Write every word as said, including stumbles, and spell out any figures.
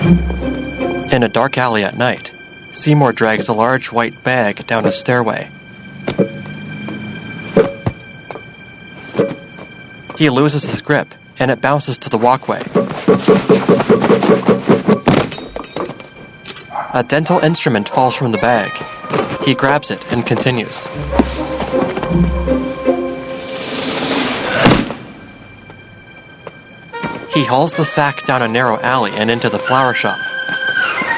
In a dark alley at night, Seymour drags a large white bag down a stairway. He loses his grip, and it bounces to the walkway. A dental instrument falls from the bag. He grabs it and continues. He hauls the sack down a narrow alley and into the flower shop.